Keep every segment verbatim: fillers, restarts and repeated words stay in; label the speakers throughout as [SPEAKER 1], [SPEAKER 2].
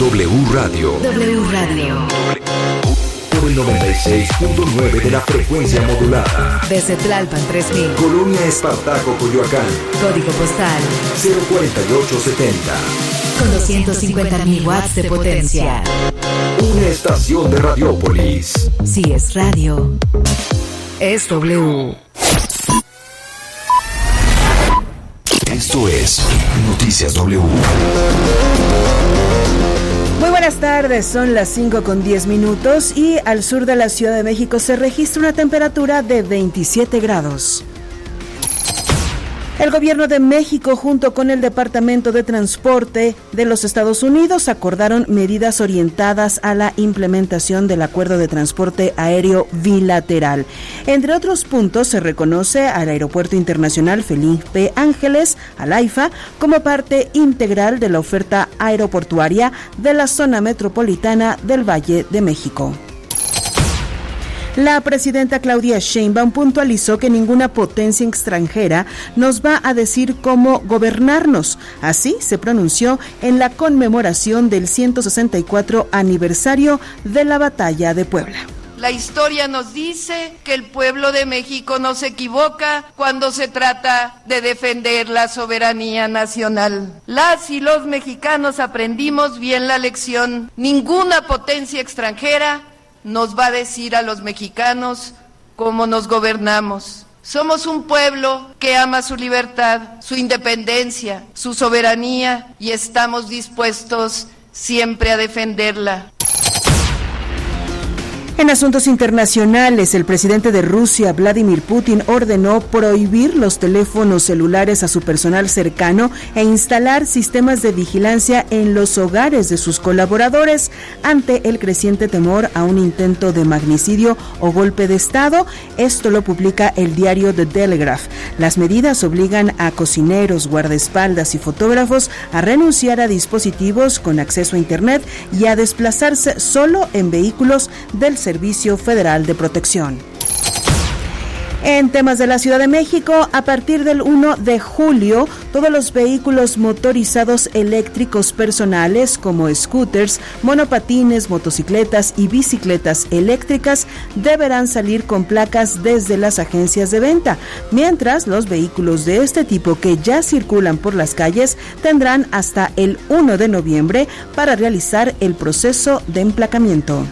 [SPEAKER 1] W Radio.
[SPEAKER 2] W Radio.
[SPEAKER 1] Por el noventa y seis punto nueve de la frecuencia modulada.
[SPEAKER 2] Desde Tlalpan tres mil.
[SPEAKER 1] Colonia Espartaco, Coyoacán.
[SPEAKER 2] Código postal
[SPEAKER 1] cero cuarenta y ocho setenta.
[SPEAKER 2] Con doscientos cincuenta mil watts de potencia.
[SPEAKER 1] Una estación de Radiópolis.
[SPEAKER 2] Si es radio, es W.
[SPEAKER 1] Esto es Noticias W.
[SPEAKER 3] Muy buenas tardes, son las cinco con diez minutos y al sur de la Ciudad de México se registra una temperatura de veintisiete grados. El gobierno de México junto con el Departamento de Transporte de los Estados Unidos acordaron medidas orientadas a la implementación del Acuerdo de Transporte Aéreo Bilateral. Entre otros puntos se reconoce al Aeropuerto Internacional Felipe Ángeles, al AIFA, como parte integral de la oferta aeroportuaria de la zona metropolitana del Valle de México. La presidenta Claudia Sheinbaum puntualizó que ninguna potencia extranjera nos va a decir cómo gobernarnos. Así se pronunció en la conmemoración del ciento sesenta y cuatro aniversario de la Batalla de Puebla.
[SPEAKER 4] La historia nos dice que el pueblo de México no se equivoca cuando se trata de defender la soberanía nacional. Las y los mexicanos aprendimos bien la lección. Ninguna potencia extranjera nos va a decir a los mexicanos cómo nos gobernamos. Somos un pueblo que ama su libertad, su independencia, su soberanía y estamos dispuestos siempre a defenderla.
[SPEAKER 3] En asuntos internacionales, el presidente de Rusia, Vladimir Putin, ordenó prohibir los teléfonos celulares a su personal cercano e instalar sistemas de vigilancia en los hogares de sus colaboradores ante el creciente temor a un intento de magnicidio o golpe de Estado. Esto lo publica el diario The Telegraph. Las medidas obligan a cocineros, guardaespaldas y fotógrafos a renunciar a dispositivos con acceso a Internet y a desplazarse solo en vehículos del Servicio Federal de Protección. En temas de la Ciudad de México, a partir del primero de julio, todos los vehículos motorizados eléctricos personales como scooters, monopatines, motocicletas y bicicletas eléctricas deberán salir con placas desde las agencias de venta, mientras los vehículos de este tipo que ya circulan por las calles tendrán hasta el primero de noviembre para realizar el proceso de emplacamiento.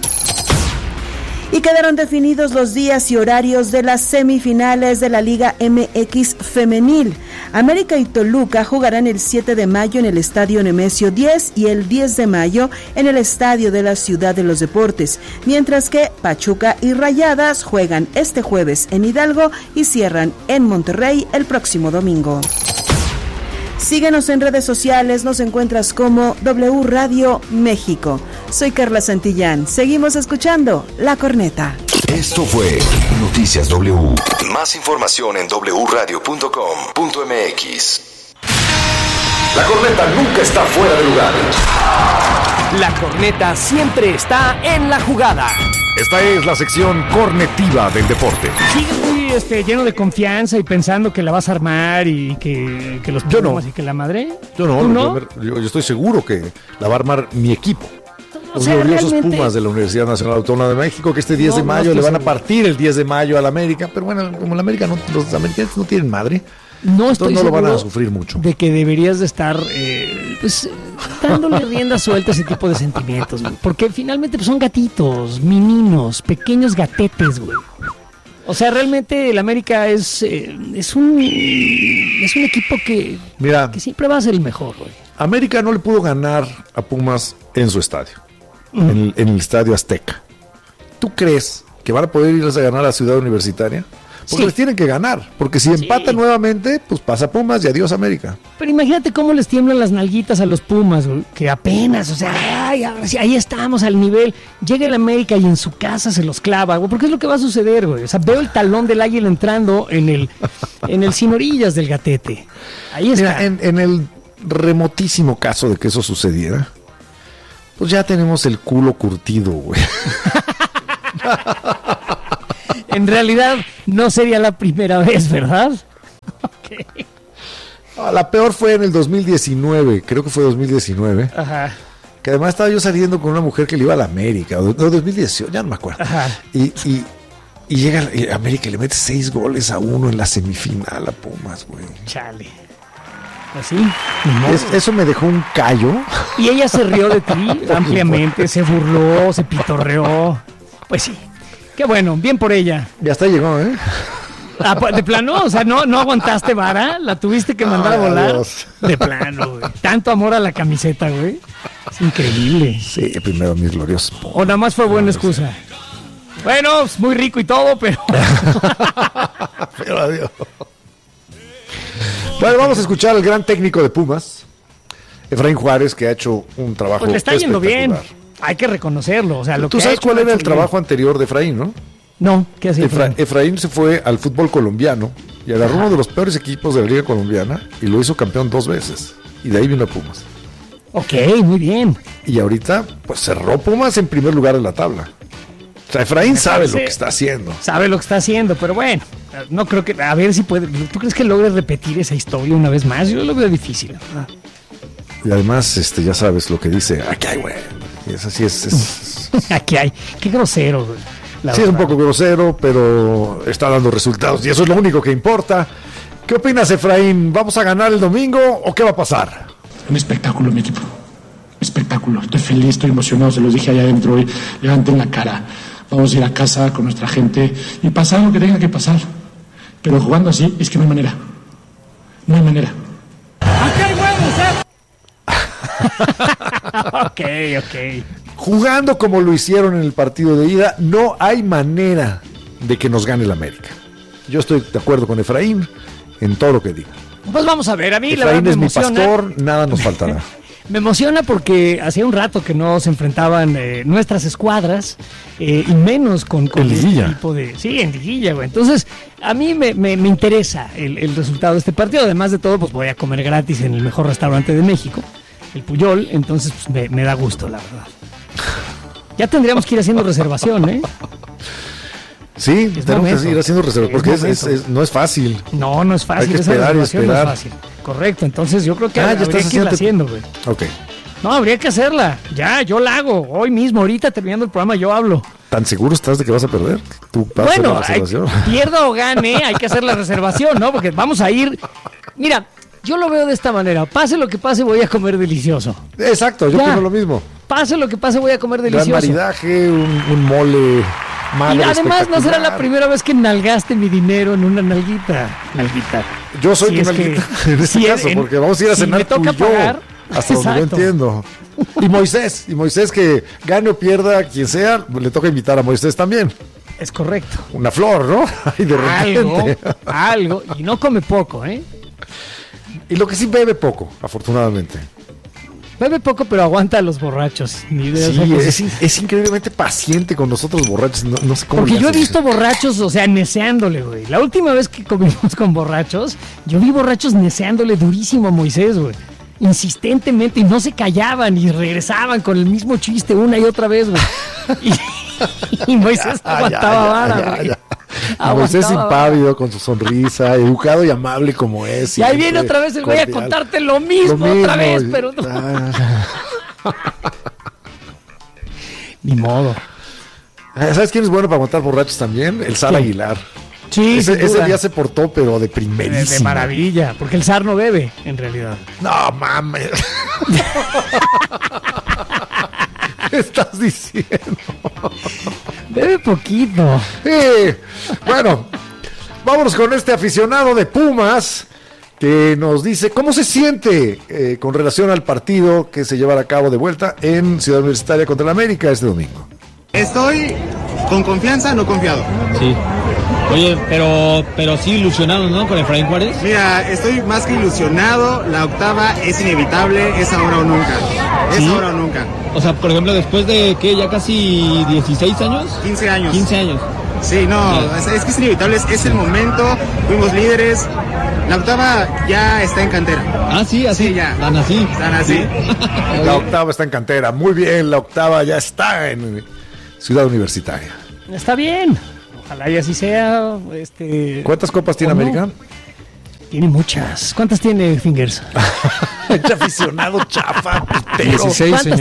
[SPEAKER 3] Y quedaron definidos los días y horarios de las semifinales de la Liga M X Femenil. América y Toluca jugarán el siete de mayo en el Estadio Nemesio diez y el diez de mayo en el Estadio de la Ciudad de los Deportes, mientras que Pachuca y Rayadas juegan este jueves en Hidalgo y cierran en Monterrey el próximo domingo. Síguenos en redes sociales, nos encuentras como W Radio México. Soy Carla Santillán, seguimos escuchando La Corneta.
[SPEAKER 1] Esto fue Noticias W. Más información en doble u radio punto com punto m x. La Corneta nunca está fuera de lugar.
[SPEAKER 5] La Corneta siempre está en la jugada.
[SPEAKER 6] Esta es la sección cornetiva del deporte.
[SPEAKER 7] Sigues muy este, lleno de confianza y pensando que la vas a armar y que, que los
[SPEAKER 6] yo no.
[SPEAKER 7] y que la madre.
[SPEAKER 6] Yo no,
[SPEAKER 7] no?
[SPEAKER 6] Yo, yo, yo estoy seguro que la va a armar mi equipo.
[SPEAKER 7] O
[SPEAKER 6] Los
[SPEAKER 7] sea,
[SPEAKER 6] gloriosos
[SPEAKER 7] realmente...
[SPEAKER 6] Pumas de la Universidad Nacional Autónoma de México, que este diez
[SPEAKER 7] no,
[SPEAKER 6] de mayo
[SPEAKER 7] no
[SPEAKER 6] le van a
[SPEAKER 7] seguro.
[SPEAKER 6] partir el diez de mayo a la América, pero bueno, como la América no, los americanos no tienen madre,
[SPEAKER 7] No estoy
[SPEAKER 6] no lo van a
[SPEAKER 7] seguro
[SPEAKER 6] sufrir mucho.
[SPEAKER 7] de que deberías de estar eh, pues, dándole rienda suelta a ese tipo de sentimientos, güey. Porque finalmente pues, son gatitos, mininos, pequeños gatetes, güey. O sea, realmente el América es eh, es un es un equipo que,
[SPEAKER 6] Mira,
[SPEAKER 7] que siempre va a ser el mejor, güey.
[SPEAKER 6] América no le pudo ganar a Pumas en su estadio, uh-huh. en, el, en el Estadio Azteca. ¿Tú crees que van a poder irles a ganar a la Ciudad Universitaria? Porque sí. les tienen que ganar, porque si empatan sí. nuevamente, pues pasa Pumas y adiós América.
[SPEAKER 7] Pero imagínate cómo les tiemblan las nalguitas a los Pumas, güey, que apenas, o sea, ay, ahora sí, ahí estamos al nivel. Llega el América y en su casa se los clava, güey, porque es lo que va a suceder, güey. O sea, veo el talón del águila entrando en el en el sin orillas del gatete. Ahí está.
[SPEAKER 6] Mira, en, en el remotísimo caso de que eso sucediera, pues ya tenemos el culo curtido, güey.
[SPEAKER 7] En realidad no sería la primera vez, ¿verdad? Okay.
[SPEAKER 6] La peor fue en el dos mil diecinueve, creo que fue dos mil diecinueve.
[SPEAKER 7] Ajá.
[SPEAKER 6] que además estaba yo saliendo con una mujer que le iba a la América, o no, dos mil dieciocho, ya no me acuerdo.
[SPEAKER 7] Ajá.
[SPEAKER 6] Y, y, y llega y América y le mete seis goles a uno en la semifinal a Pumas, güey.
[SPEAKER 7] Chale. Así. Ni
[SPEAKER 6] Es- eso me dejó un callo.
[SPEAKER 7] Y ella se rió de ti ampliamente, se burló, se pitorreó. Pues sí. Qué bueno, bien por ella.
[SPEAKER 6] Y hasta llegó, ¿eh?
[SPEAKER 7] Ah, pues, de plano, o sea, no, no aguantaste vara, la tuviste que mandar
[SPEAKER 6] Ay,
[SPEAKER 7] a volar.
[SPEAKER 6] adiós.
[SPEAKER 7] De plano, güey. Tanto amor a la camiseta, güey. Es increíble.
[SPEAKER 6] Sí, primero mis gloriosos.
[SPEAKER 7] O nada más fue buena excusa. Bueno, es muy rico y todo, pero.
[SPEAKER 6] Pero adiós. Bueno, vamos a escuchar al gran técnico de Pumas, Efraín Juárez, que ha hecho un trabajo
[SPEAKER 7] Pues le está yendo bien.
[SPEAKER 6] espectacular.
[SPEAKER 7] Hay que reconocerlo. O sea, lo
[SPEAKER 6] ¿Tú
[SPEAKER 7] que ha
[SPEAKER 6] sabes
[SPEAKER 7] hecho,
[SPEAKER 6] cuál
[SPEAKER 7] lo ha
[SPEAKER 6] era el
[SPEAKER 7] hecho bien.
[SPEAKER 6] trabajo anterior de Efraín, no?
[SPEAKER 7] No, ¿qué hacía?
[SPEAKER 6] Efra-
[SPEAKER 7] Efraín?
[SPEAKER 6] Efraín se fue al fútbol colombiano y agarró uno de los peores equipos de la liga colombiana y lo hizo campeón dos veces. Y de ahí vino a Pumas.
[SPEAKER 7] Ok, muy bien.
[SPEAKER 6] Y ahorita, pues cerró Pumas en primer lugar en la tabla. O sea, Efraín sabe lo
[SPEAKER 7] parece-
[SPEAKER 6] que está haciendo.
[SPEAKER 7] Sabe lo que está haciendo, pero bueno, no creo que. A ver si puede. ¿Tú crees que logre repetir esa historia una vez más? Yo lo veo difícil. ¿verdad?
[SPEAKER 6] Y además, este, ya sabes lo que dice, aquí hay, güey. Y es así, es, es-
[SPEAKER 7] Aquí hay. Qué grosero, güey. La
[SPEAKER 6] sí, es un
[SPEAKER 7] verdad.
[SPEAKER 6] poco grosero, pero está dando resultados y eso es lo único que importa. ¿Qué opinas, Efraín? ¿Vamos a ganar el domingo o qué va a pasar?
[SPEAKER 8] Un espectáculo, mi equipo. Un espectáculo. Estoy feliz, estoy emocionado. Se los dije allá adentro hoy. Levanten la cara. Vamos a ir a casa con nuestra gente y pasar lo que tenga que pasar. Pero jugando así es que no hay manera. No hay manera.
[SPEAKER 7] Ok, ok.
[SPEAKER 6] Jugando como lo hicieron en el partido de ida, no hay manera de que nos gane el América. Yo estoy de acuerdo con Efraín en todo lo que diga.
[SPEAKER 7] Pues vamos a ver, a mí la
[SPEAKER 6] Efraín
[SPEAKER 7] verdad
[SPEAKER 6] es
[SPEAKER 7] me
[SPEAKER 6] mi
[SPEAKER 7] emociona.
[SPEAKER 6] pastor, nada nos faltará.
[SPEAKER 7] Me emociona porque hacía un rato que no se enfrentaban eh, nuestras escuadras eh, y menos con, con
[SPEAKER 6] En
[SPEAKER 7] este
[SPEAKER 6] liguilla.
[SPEAKER 7] tipo de... Sí, en liguilla, güey. Entonces, a mí me, me, me interesa el, el resultado de este partido. Además de todo, pues voy a comer gratis en el mejor restaurante de México, el Puyol. Entonces, pues me, me da gusto, la verdad. Ya tendríamos que ir haciendo reservación, ¿eh?
[SPEAKER 6] Sí,
[SPEAKER 7] Es
[SPEAKER 6] tenemos
[SPEAKER 7] momento.
[SPEAKER 6] que ir haciendo reservas
[SPEAKER 7] Es
[SPEAKER 6] porque es, es-
[SPEAKER 7] momento.
[SPEAKER 6] es- no es fácil.
[SPEAKER 7] No, no es fácil.
[SPEAKER 6] Hay que
[SPEAKER 7] esa
[SPEAKER 6] esperar y
[SPEAKER 7] reservación no es
[SPEAKER 6] esperar.
[SPEAKER 7] fácil. Correcto, entonces yo creo que
[SPEAKER 6] Ah, ya
[SPEAKER 7] habría
[SPEAKER 6] estás
[SPEAKER 7] que irla
[SPEAKER 6] haciendo-
[SPEAKER 7] haciendo, güey.
[SPEAKER 6] Ok.
[SPEAKER 7] No, habría que hacerla. Ya, yo la hago. Hoy mismo, ahorita terminando el programa, yo hablo.
[SPEAKER 6] ¿Tan seguro estás de que vas a perder? ¿Tú vas
[SPEAKER 7] Bueno,
[SPEAKER 6] a hacer
[SPEAKER 7] hay-
[SPEAKER 6] la reservación?
[SPEAKER 7] pierda o gane, hay que hacer la reservación, ¿no? Porque vamos a ir. Mira, yo lo veo de esta manera. Pase lo que pase, voy a comer delicioso.
[SPEAKER 6] Exacto, yo
[SPEAKER 7] Ya.
[SPEAKER 6] opino lo mismo.
[SPEAKER 7] Pase lo que pase, voy a comer
[SPEAKER 6] Gran
[SPEAKER 7] delicioso.
[SPEAKER 6] maridaje, un, un mole madre
[SPEAKER 7] Y además no será la
[SPEAKER 6] espectacular.
[SPEAKER 7] primera vez que nalgaste mi dinero en una nalguita. Nalguita.
[SPEAKER 6] Yo soy
[SPEAKER 7] Si
[SPEAKER 6] tu
[SPEAKER 7] es
[SPEAKER 6] nalguita
[SPEAKER 7] que-
[SPEAKER 6] en este
[SPEAKER 7] si es-
[SPEAKER 6] caso,
[SPEAKER 7] en-
[SPEAKER 6] porque vamos a ir a
[SPEAKER 7] si
[SPEAKER 6] cenar
[SPEAKER 7] me toca
[SPEAKER 6] tú y yo,
[SPEAKER 7] pagar,
[SPEAKER 6] hasta donde yo
[SPEAKER 7] exacto.
[SPEAKER 6] entiendo. Y Moisés, y Moisés que gane o pierda, quien sea, le toca invitar a Moisés también.
[SPEAKER 7] Es correcto.
[SPEAKER 6] Una flor, ¿no? Y de
[SPEAKER 7] Algo,
[SPEAKER 6] repente.
[SPEAKER 7] algo. Y no come poco, ¿eh?
[SPEAKER 6] Y lo que sí bebe poco, afortunadamente.
[SPEAKER 7] Bebe poco, pero aguanta a los borrachos. Ni idea,
[SPEAKER 6] Sí,
[SPEAKER 7] o sea,
[SPEAKER 6] es, es increíblemente paciente con nosotros borrachos. No, no sé cómo.
[SPEAKER 7] Porque
[SPEAKER 6] le
[SPEAKER 7] yo he
[SPEAKER 6] hace.
[SPEAKER 7] visto borrachos, o sea, neceándole, güey. La última vez que comimos con borrachos, yo vi borrachos neceándole durísimo a Moisés, güey. Insistentemente, y no se callaban y regresaban con el mismo chiste una y otra vez, güey. Y, y Moisés
[SPEAKER 6] Ah, ya,
[SPEAKER 7] aguantaba
[SPEAKER 6] ya,
[SPEAKER 7] vara,
[SPEAKER 6] ya,
[SPEAKER 7] güey.
[SPEAKER 6] ya.
[SPEAKER 7] Aguantaba
[SPEAKER 6] Moisés
[SPEAKER 7] vara.
[SPEAKER 6] impávido con su sonrisa, educado y amable como es.
[SPEAKER 7] Y ahí viene
[SPEAKER 6] siempre
[SPEAKER 7] otra vez el güey a
[SPEAKER 6] cordial.
[SPEAKER 7] contarte lo mismo,
[SPEAKER 6] Lo
[SPEAKER 7] otra
[SPEAKER 6] mismo,
[SPEAKER 7] vez,
[SPEAKER 6] y-
[SPEAKER 7] pero no.
[SPEAKER 6] Ah.
[SPEAKER 7] Ni modo.
[SPEAKER 6] ¿Sabes quién es bueno para aguantar borrachos también? El Sar
[SPEAKER 7] ¿Quién?
[SPEAKER 6] Aguilar.
[SPEAKER 7] Sí,
[SPEAKER 6] ese,
[SPEAKER 7] sin
[SPEAKER 6] ese
[SPEAKER 7] duda.
[SPEAKER 6] día se portó, pero de
[SPEAKER 7] de,
[SPEAKER 6] primerísimo.
[SPEAKER 7] de maravilla, porque el zar no bebe, en realidad.
[SPEAKER 6] No, mames. ¿Qué estás diciendo?
[SPEAKER 7] Bebe poquito.
[SPEAKER 6] Sí. Bueno, vámonos con este aficionado de Pumas que nos dice cómo se siente eh, con relación al partido que se llevará a cabo de vuelta en Ciudad Universitaria contra el América este domingo.
[SPEAKER 9] Estoy con confianza, no confiado.
[SPEAKER 10] Sí. Oye, pero, pero sí ilusionados, ¿no? Con Efraín Juárez.
[SPEAKER 9] Mira, estoy más que ilusionado. La octava es inevitable, es ahora o nunca. Es
[SPEAKER 10] ¿Sí?
[SPEAKER 9] ahora o nunca.
[SPEAKER 10] O sea, por ejemplo, después de, ¿qué? ¿Ya casi dieciséis años?
[SPEAKER 9] quince años.
[SPEAKER 10] quince años.
[SPEAKER 9] Sí, no, es, es que es inevitable, es, es el momento. Fuimos líderes. La octava ya está en cantera.
[SPEAKER 10] Ah, sí, así.
[SPEAKER 9] Sí, ya.
[SPEAKER 10] Tan así.
[SPEAKER 9] Están así.
[SPEAKER 6] La octava está en cantera. Muy bien, la octava ya está en Ciudad Universitaria.
[SPEAKER 7] Está bien. Ojalá y así sea. Este,
[SPEAKER 6] ¿Cuántas copas tiene
[SPEAKER 7] ¿o no?
[SPEAKER 6] América?
[SPEAKER 7] Tiene muchas. ¿Cuántas tiene Fingers?
[SPEAKER 6] Este aficionado chafa, putero.
[SPEAKER 11] dieciséis,
[SPEAKER 7] ¿Cuántas?
[SPEAKER 11] señor.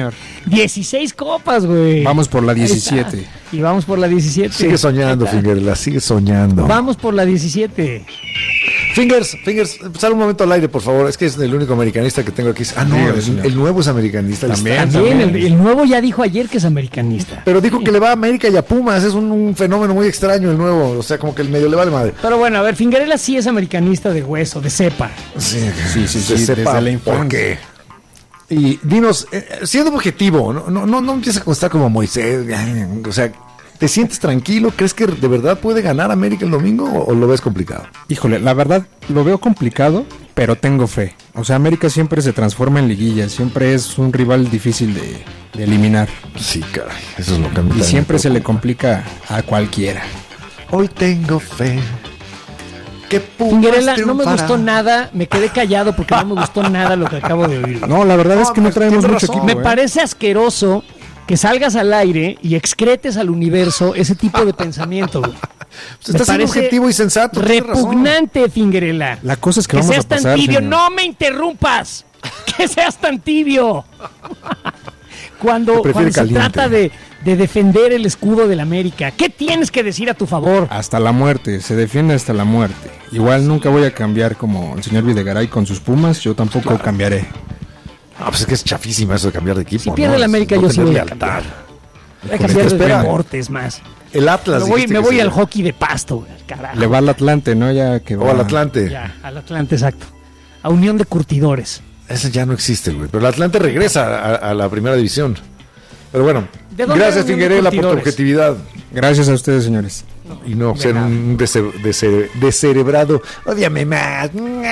[SPEAKER 7] dieciséis copas, güey.
[SPEAKER 11] Vamos por la diecisiete.
[SPEAKER 7] Y vamos por la diecisiete.
[SPEAKER 6] Sigue soñando, Fingers, sigue soñando.
[SPEAKER 7] Vamos por la diecisiete.
[SPEAKER 6] Fingers, Fingers, sal un momento al aire, por favor. Es que es el único americanista que tengo aquí. Ah, no,
[SPEAKER 11] Dios,
[SPEAKER 6] el, el nuevo es americanista.
[SPEAKER 7] También, también, también. El, el nuevo ya dijo ayer que es americanista.
[SPEAKER 6] Pero dijo que le va a América y a Pumas. Es un, un fenómeno muy extraño el nuevo. O sea, como que el medio le vale madre.
[SPEAKER 7] Pero bueno, a ver, Fingerella sí es americanista de hueso, de cepa.
[SPEAKER 6] Sí,
[SPEAKER 11] sí, sí, sí,
[SPEAKER 6] de cepa,
[SPEAKER 11] desde la infancia.
[SPEAKER 6] ¿Por qué? Y dinos, eh, siendo objetivo, no, no, no, no empieza a constar como Moisés. O sea, ¿te sientes tranquilo? ¿Crees que de verdad puede ganar América el domingo o, o lo ves complicado?
[SPEAKER 11] Híjole, la verdad lo veo complicado, pero tengo fe. O sea, América siempre se transforma en liguilla, siempre es un rival difícil de, de eliminar.
[SPEAKER 6] Sí, caray, eso es lo que a mí
[SPEAKER 11] Y siempre se le complica a cualquiera.
[SPEAKER 6] Hoy tengo fe.
[SPEAKER 7] Fingerella, no me gustó nada, me quedé callado porque no me gustó nada lo que acabo de oír.
[SPEAKER 11] No, la verdad no, es que no traemos mucho equipo.
[SPEAKER 7] Me
[SPEAKER 11] ¿eh?
[SPEAKER 7] parece asqueroso que salgas al aire y excretes al universo ese tipo de pensamiento.
[SPEAKER 6] Pues estás siendo objetivo y sensato.
[SPEAKER 7] Repugnante, Fingerella.
[SPEAKER 11] La cosa es que,
[SPEAKER 7] que
[SPEAKER 11] vamos
[SPEAKER 7] seas
[SPEAKER 11] a pasar,
[SPEAKER 7] tan tibio.
[SPEAKER 11] señor.
[SPEAKER 7] No me interrumpas. Que seas tan tibio. Cuando, cuando se trata de, de defender el escudo del América, ¿qué tienes que decir a tu favor?
[SPEAKER 11] Hasta la muerte, se defiende hasta la muerte. Igual nunca voy a cambiar como el señor Videgaray con sus Pumas, yo tampoco claro. cambiaré.
[SPEAKER 6] Ah, pues es que es chafísima eso de cambiar de equipo.
[SPEAKER 7] Si pierde
[SPEAKER 6] ¿no?
[SPEAKER 7] el América,
[SPEAKER 6] no
[SPEAKER 7] yo sí voy a
[SPEAKER 6] cambiar.
[SPEAKER 7] Voy a cambiar de deportes más.
[SPEAKER 6] El Atlas.
[SPEAKER 7] Me voy, me voy al se... hockey de pasto, carajo.
[SPEAKER 11] Le va al Atlante, ¿no? Ya que va...
[SPEAKER 6] O al Atlante.
[SPEAKER 7] Ya, al Atlante, exacto. A Unión de Curtidores.
[SPEAKER 6] Ese ya no existe, güey. Pero el Atlante regresa a, a la primera división. Pero bueno, gracias Fingerella por tu objetividad.
[SPEAKER 11] Gracias a ustedes, señores.
[SPEAKER 6] No, y no ser nada. un dese- dese- descerebrado. Ódiame más.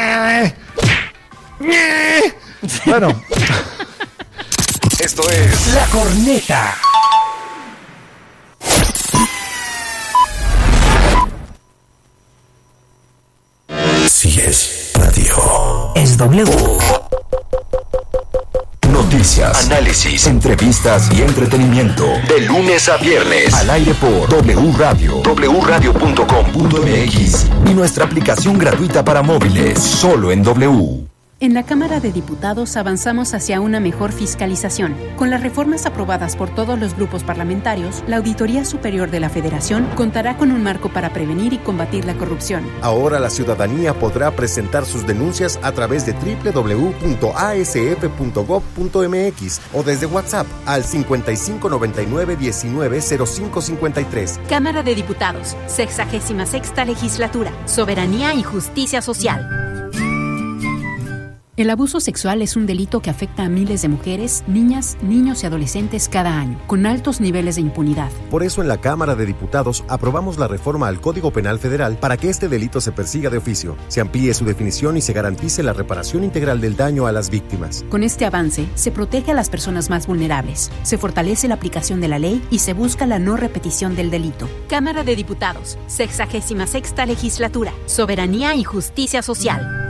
[SPEAKER 6] Bueno.
[SPEAKER 1] Esto es
[SPEAKER 5] La Corneta.
[SPEAKER 1] Si es radio.
[SPEAKER 5] Es W.
[SPEAKER 1] Noticias, análisis, entrevistas y entretenimiento. De lunes a viernes. Al aire por W Radio, w radio punto com punto m x y nuestra aplicación gratuita para móviles. Solo en W.
[SPEAKER 12] En la Cámara de Diputados avanzamos hacia una mejor fiscalización. Con las reformas aprobadas por todos los grupos parlamentarios, la Auditoría Superior de la Federación contará con un marco para prevenir y combatir la corrupción.
[SPEAKER 13] Ahora la ciudadanía podrá presentar sus denuncias a través de doble u doble u doble u punto a s f punto gob punto m x o desde WhatsApp al cincuenta y cinco noventa y nueve diecinueve cero cinco cincuenta y tres.
[SPEAKER 12] Cámara de Diputados, sexagésima sexta Legislatura, Soberanía y Justicia Social. El abuso sexual es un delito que afecta a miles de mujeres, niñas, niños y adolescentes cada año, con altos niveles de impunidad.
[SPEAKER 13] Por eso en la Cámara de Diputados aprobamos la reforma al Código Penal Federal para que este delito se persiga de oficio, se amplíe su definición y se garantice la reparación integral del daño a las víctimas.
[SPEAKER 12] Con este avance, se protege a las personas más vulnerables, se fortalece la aplicación de la ley y se busca la no repetición del delito. Cámara de Diputados, sexagésima sexta Legislatura, Soberanía y Justicia Social.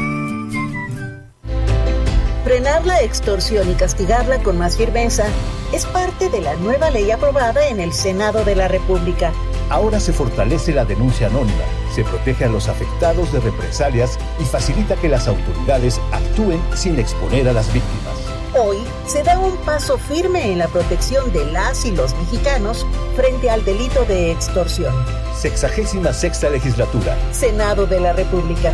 [SPEAKER 14] Frenar la extorsión y castigarla con más firmeza es parte de la nueva ley aprobada en el Senado de la República.
[SPEAKER 15] Ahora se fortalece la denuncia anónima, se protege a los afectados de represalias y facilita que las autoridades actúen sin exponer a las víctimas.
[SPEAKER 14] Hoy se da un paso firme en la protección de las y los mexicanos frente al delito de extorsión.
[SPEAKER 15] Sexagésima sexta Legislatura.
[SPEAKER 14] Senado de la República.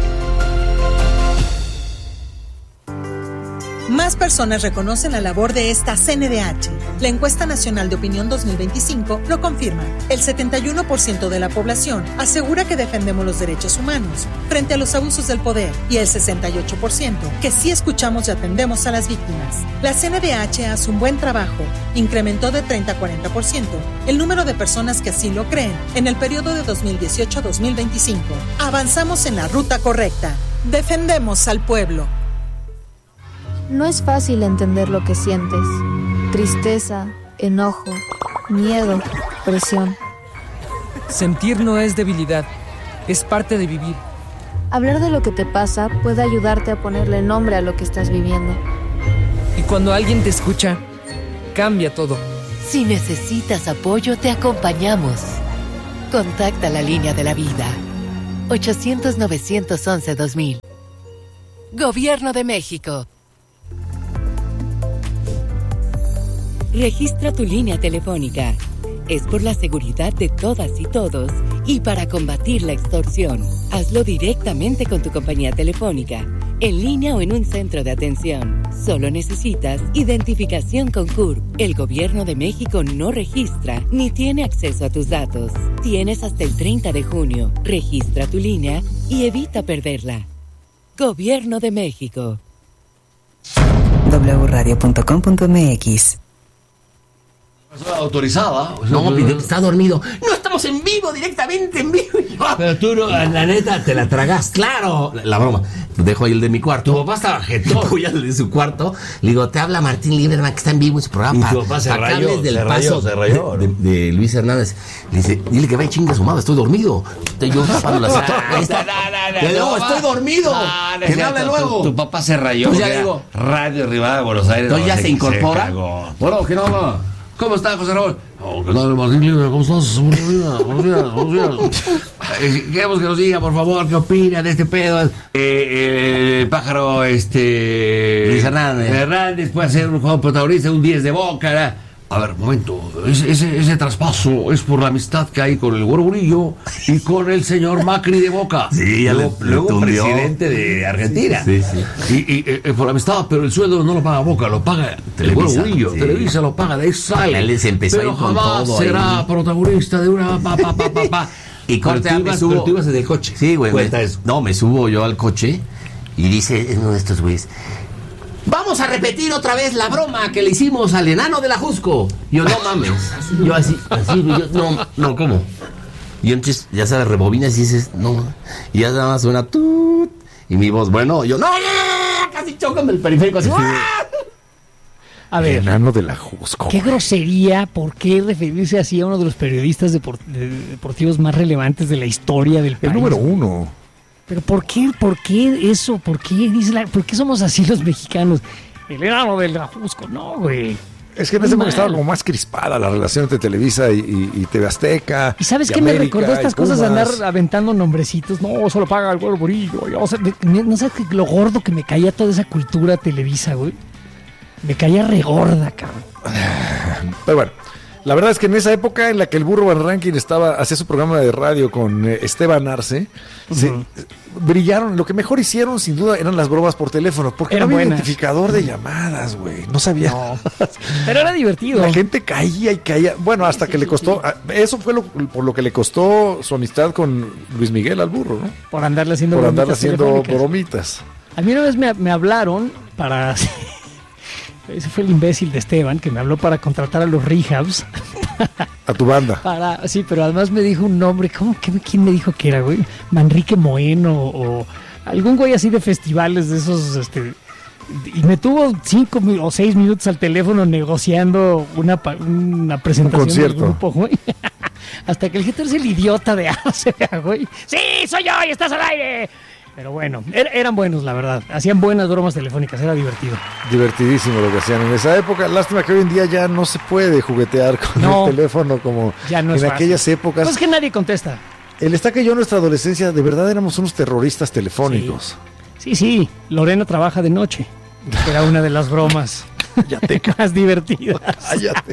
[SPEAKER 16] Más personas reconocen la labor de esta C N D H. La Encuesta Nacional de Opinión dos mil veinticinco lo confirma. El setenta y uno por ciento de la población asegura que defendemos los derechos humanos frente a los abusos del poder y el sesenta y ocho por ciento que sí escuchamos y atendemos a las víctimas. La C N D H hace un buen trabajo. Incrementó de treinta a cuarenta por ciento el número de personas que así lo creen en el periodo de dos mil dieciocho a dos mil veinticinco. Avanzamos en la ruta correcta. Defendemos al pueblo.
[SPEAKER 17] No es fácil entender lo que sientes. Tristeza, enojo, miedo, presión.
[SPEAKER 18] Sentir no es debilidad, es parte de vivir.
[SPEAKER 17] Hablar de lo que te pasa puede ayudarte a ponerle nombre a lo que estás viviendo.
[SPEAKER 18] Y cuando alguien te escucha, cambia todo.
[SPEAKER 19] Si necesitas apoyo, te acompañamos. Contacta la línea de la vida. ochocientos, novecientos once, dos mil. Gobierno de México. Registra tu línea telefónica. Es por la seguridad de todas y todos y para combatir la extorsión. Hazlo directamente con tu compañía telefónica, en línea o en un centro de atención. Solo necesitas identificación con C U R P. El Gobierno de México no registra ni tiene acceso a tus datos. Tienes hasta el treinta de junio. Registra tu línea y evita perderla. Gobierno de México.
[SPEAKER 2] doble u radio punto com punto eme equis.
[SPEAKER 20] Autorizada.
[SPEAKER 21] No, está dormido. No estamos en vivo, directamente en vivo.
[SPEAKER 20] Pero tú, no, la neta, te la tragas.
[SPEAKER 21] Claro, la, la broma. Dejo ahí el de mi cuarto.
[SPEAKER 20] Tu papá estaba jetón.
[SPEAKER 21] Voy al de su cuarto. Le digo, te habla Martín Lieberman, que está en vivo en su programa.
[SPEAKER 20] Y tu papá se rayó,
[SPEAKER 21] del
[SPEAKER 20] se
[SPEAKER 21] paso
[SPEAKER 20] rayó, se rayó.
[SPEAKER 21] De, de, de Luis Hernández. Le dice, dile que va y chinga a su madre, estoy dormido. Estoy yo tapando la sala. Ahí está. No, estoy dormido. Que me hable luego.
[SPEAKER 20] Tu, tu papá se rayó.
[SPEAKER 21] Pues ya digo.
[SPEAKER 20] Radio Rivada de Buenos Aires.
[SPEAKER 21] Entonces ya se incorpora.
[SPEAKER 20] Bueno, que no, no. ¿Cómo está, José Raúl? Oh, ¿qué tal, Martín Lieberman? ¿Cómo estás? Buenos días, buenos días, buenos días. Queremos que nos diga, por favor, qué opina de este pedo. Eh, eh, el pájaro, este...
[SPEAKER 21] Luis Hernández.
[SPEAKER 20] Hernández puede ser un jugador protagonista, un diez de Boca, ¿verdad? A ver, un momento, ese, ese, ese traspaso es por la amistad que hay con el Güero Murillo y con el señor Macri de Boca.
[SPEAKER 21] Sí, ya
[SPEAKER 20] luego,
[SPEAKER 21] le, le
[SPEAKER 20] luego
[SPEAKER 21] tundió.
[SPEAKER 20] Presidente de Argentina.
[SPEAKER 21] Sí, sí.
[SPEAKER 20] Y, y eh, por la amistad, pero el sueldo no lo paga Boca, lo paga el Güero Murillo. Sí. Televisa lo paga, de ahí sale.
[SPEAKER 21] Él se empezó
[SPEAKER 20] pero
[SPEAKER 21] ahí con
[SPEAKER 20] jamás
[SPEAKER 21] todo
[SPEAKER 20] será
[SPEAKER 21] ahí.
[SPEAKER 20] protagonista de una pa, pa, pa, pa, pa.
[SPEAKER 21] Y corte,
[SPEAKER 20] pero tú
[SPEAKER 21] me
[SPEAKER 20] ibas,
[SPEAKER 21] subo.
[SPEAKER 20] pero tú ibas en el coche.
[SPEAKER 21] Sí, güey.
[SPEAKER 20] Cuenta
[SPEAKER 21] Me,
[SPEAKER 20] eso.
[SPEAKER 21] No, me subo yo al coche y dice uno de estos güeyes, vamos a repetir otra vez la broma que le hicimos al enano de la Jusco. Yo, no mames. Yo así, así, yo, no, no, ¿cómo? Y entonces, ya sabes, rebobinas y dices, no. Y ya nada más suena tut. Y mi voz, bueno, yo, no, no, no, casi chócame el periférico así.
[SPEAKER 7] A ver,
[SPEAKER 6] enano de la Jusco.
[SPEAKER 7] Qué grosería, ¿por qué referirse así a uno de los periodistas deport- de- deportivos más relevantes de la historia del país?
[SPEAKER 6] El número uno.
[SPEAKER 7] Pero ¿por qué, por qué eso? ¿Por qué, dice la, ¿por qué somos así los mexicanos? El enano del Jusco, no, güey.
[SPEAKER 6] Es que en ese momento estaba como más crispada la relación entre Televisa y, y, y T V Azteca.
[SPEAKER 7] ¿Y sabes
[SPEAKER 6] y
[SPEAKER 7] qué
[SPEAKER 6] América,
[SPEAKER 7] me recordó estas
[SPEAKER 6] y
[SPEAKER 7] cosas de
[SPEAKER 6] Pumas.
[SPEAKER 7] andar aventando nombrecitos? No, solo paga el Güero Murillo. O sea, me- no sabes que lo gordo que me caía toda esa cultura Televisa, güey. Me caía regorda, cabrón.
[SPEAKER 6] Pero bueno, la verdad es que en esa época en la que el Burro Van Rankin estaba, hacía su programa de radio con eh, Esteban Arce, se,
[SPEAKER 7] Ujú.
[SPEAKER 6] brillaron. Lo que mejor hicieron, sin duda, eran las bromas por teléfono, porque
[SPEAKER 7] Eran
[SPEAKER 6] no había
[SPEAKER 7] buenas.
[SPEAKER 6] identificador de llamadas, güey. No sabía.
[SPEAKER 7] No. Pero era divertido.
[SPEAKER 6] La gente caía y caía. Bueno, hasta que le costó. ah, Eso fue lo, por lo que le costó su amistad con Luis Miguel al Burro, ¿no?
[SPEAKER 7] Por andarle haciendo
[SPEAKER 6] Por andarle
[SPEAKER 7] bromitas
[SPEAKER 6] haciendo
[SPEAKER 7] telefónicas.
[SPEAKER 6] bromitas.
[SPEAKER 7] A mí una vez me, me hablaron para... Ese fue el imbécil de Esteban, que me habló para contratar a los rehabs.
[SPEAKER 6] A tu banda.
[SPEAKER 7] Para, sí, pero además me dijo un nombre. ¿Cómo que quién me dijo que era, güey? Manrique Moeno o algún güey así de festivales de esos, este... Y me tuvo cinco mi- o seis minutos al teléfono negociando una, pa- una presentación del
[SPEAKER 6] concierto.
[SPEAKER 7] grupo, güey. Hasta que el jefe es el idiota de Arce, güey. ¡Sí, soy yo y estás al aire! Pero bueno, er- eran buenos, la verdad. Hacían buenas bromas telefónicas, era divertido.
[SPEAKER 6] Divertidísimo lo que hacían en esa época. Lástima que hoy en día ya no se puede juguetear con
[SPEAKER 7] No.
[SPEAKER 6] el teléfono como
[SPEAKER 7] Ya no
[SPEAKER 6] en
[SPEAKER 7] es fácil.
[SPEAKER 6] aquellas épocas.
[SPEAKER 7] Pues que nadie contesta.
[SPEAKER 6] El Estaca y yo en nuestra adolescencia de verdad éramos unos terroristas telefónicos.
[SPEAKER 7] Sí, sí, Lorena trabaja de noche. Era una de las bromas más divertidas.
[SPEAKER 6] Cállate.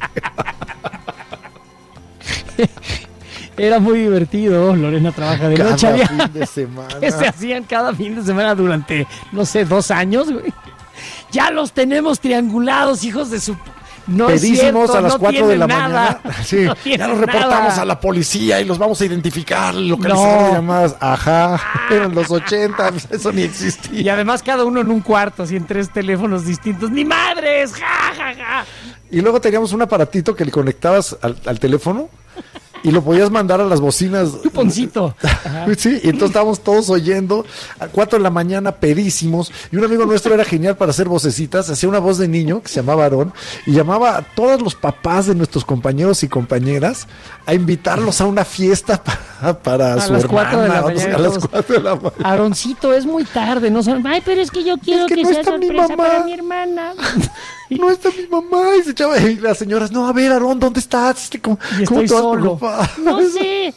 [SPEAKER 7] Era muy divertido. Lorena trabaja de
[SPEAKER 6] Cada
[SPEAKER 7] noche. Había-
[SPEAKER 6] fin de semana.
[SPEAKER 7] que se hacían cada fin de semana durante, no sé, dos años, güey. Ya los tenemos triangulados, hijos de su... No es
[SPEAKER 6] Pedísimos
[SPEAKER 7] cierto,
[SPEAKER 6] a las
[SPEAKER 7] no
[SPEAKER 6] cuatro de la
[SPEAKER 7] tienen nada.
[SPEAKER 6] mañana. Sí,
[SPEAKER 7] No
[SPEAKER 6] ya
[SPEAKER 7] tienen
[SPEAKER 6] los reportamos
[SPEAKER 7] nada.
[SPEAKER 6] a la policía y los vamos a identificar, localizar
[SPEAKER 7] No.
[SPEAKER 6] las llamadas. Ajá, eran los ochenta, eso ni existía.
[SPEAKER 7] Y además cada uno en un cuarto, así en tres teléfonos distintos. ¡Ni madres! ¡Ja, ja, ja!
[SPEAKER 6] Y luego teníamos un aparatito que le conectabas al, al teléfono y lo podías mandar a las bocinas.
[SPEAKER 7] Chuponcito.
[SPEAKER 6] Sí, y entonces estábamos todos oyendo a cuatro de la mañana pedísimos. Y un amigo nuestro era genial para hacer vocecitas. Hacía una voz de niño que se llamaba Aarón y llamaba a todos los papás de nuestros compañeros y compañeras a invitarlos a una fiesta para, para
[SPEAKER 7] A
[SPEAKER 6] su
[SPEAKER 7] las
[SPEAKER 6] hermana.
[SPEAKER 7] cuatro de la
[SPEAKER 6] o no sé,
[SPEAKER 7] mañana,
[SPEAKER 6] a las
[SPEAKER 7] todos.
[SPEAKER 6] cuatro de la mañana.
[SPEAKER 7] Aroncito, es muy tarde, no son... Ay, pero es que yo quiero
[SPEAKER 6] que
[SPEAKER 7] que,
[SPEAKER 6] no
[SPEAKER 7] sea
[SPEAKER 6] está mi
[SPEAKER 7] sorpresa
[SPEAKER 6] mamá.
[SPEAKER 7] para mi hermana.
[SPEAKER 6] No está mi mamá. Y se echaba, y las señoras, no, a ver, Aarón, ¿dónde estás? Este, ¿Cómo,
[SPEAKER 7] Y
[SPEAKER 6] cómo
[SPEAKER 7] estoy
[SPEAKER 6] te vas a
[SPEAKER 7] solo.
[SPEAKER 6] preocupar?
[SPEAKER 7] No sé.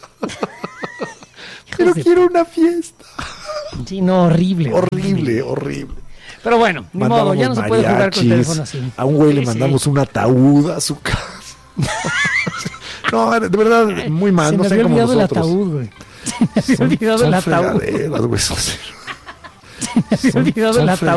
[SPEAKER 6] Pero quiero una fiesta.
[SPEAKER 7] Sí, no, horrible.
[SPEAKER 6] Horrible, horrible.
[SPEAKER 7] Pero bueno, ni modo, ya no se puede jugar con el teléfono así.
[SPEAKER 6] A un güey
[SPEAKER 7] Sí,
[SPEAKER 6] le mandamos
[SPEAKER 7] sí.
[SPEAKER 6] un ataúd a su casa. No, de verdad, muy mal.
[SPEAKER 7] Se
[SPEAKER 6] no
[SPEAKER 7] me
[SPEAKER 6] sean
[SPEAKER 7] había
[SPEAKER 6] como
[SPEAKER 7] olvidado el
[SPEAKER 6] nosotros.
[SPEAKER 7] ataúd, güey. Se me había olvidado
[SPEAKER 6] Son
[SPEAKER 7] el ataúd.
[SPEAKER 6] fregaderas, güey, son-
[SPEAKER 7] Se me había olvidado
[SPEAKER 6] son
[SPEAKER 7] el ataúd.